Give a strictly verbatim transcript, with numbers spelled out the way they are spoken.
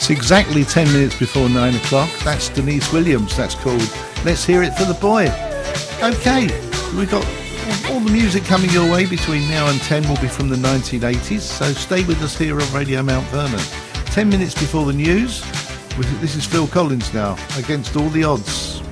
It's exactly ten minutes before nine o'clock. That's Denise Williams. That's called Let's Hear It for the Boy. Okay, we've got all the music coming your way between now and ten will be from the nineteen eighties, so stay with us here on Radio Mount Vernon. ten minutes before the news, this is Phil Collins now, Against All the Odds.